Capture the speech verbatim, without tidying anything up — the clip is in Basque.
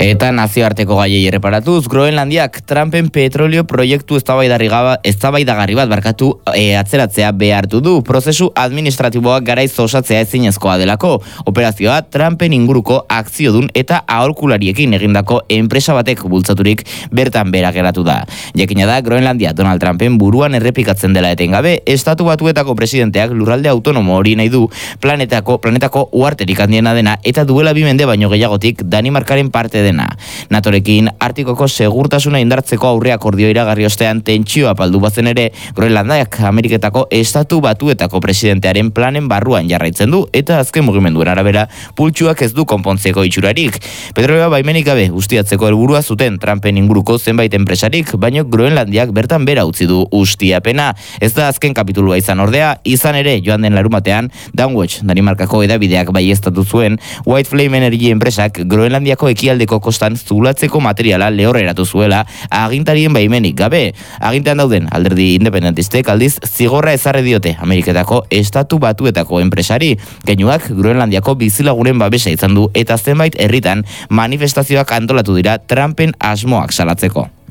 Eta nazioarteko gaiei erreparatuz, Groenlandiak Trumpen petrolio proiektu eztabaidagarri bat barkatu e, atzeratzea behartu du. Prozesu administratiboak garaiz osatzea ezinezkoa delako. Operazioa Trumpen inguruko akziodun eta aholkulariekin egindako enpresa batek bultzaturik bertan bera geratu da. Jakina da, Groenlandia Donald Trumpen buruan errepikatzen dela etengabe, Estatu Batuetako presidenteak lurralde autonomo hori nahi du planetako, planetako uharterik handiena dena eta duela bi mende baino gehiagotik Danimarkaren parte dena. NATOrekin Artikoko segurtasuna indartzeko aurre akordio iragarri ostean tentsioa paldu bazen ere, Groenlandiak Ameriketako Estatu Batuetako presidentearen planen barruan jarraitzen du eta azken mugimenduen arabera pultsuak ez du konpontzeko itxurarik. Petrolioa baimenik gabe ustiatzeko helburua zuten Trumpen inguruko zenbait enpresarik, baino Groenlandiak bertan bera utzi du ustiapena. Ez da azken kapitulua izan ordea, izan ere joan den larumatean Downwatch Danimarkako edabideak baieztatu zuen White Flame Energy enpresak Groenlandiako ekialdeko kostan zulatzeko materiala lehorreratu zuela agintarien baimenik gabe. Agintean dauden alderdi independentistek aldiz zigorra ezarri diote Ameriketako Estatu Batuetako enpresari. Keinuak Groenlandiako bizilagunen babesa izan du eta zenbait herritan manifestazioak antolatu dira Trumpen asmoak salatzeko.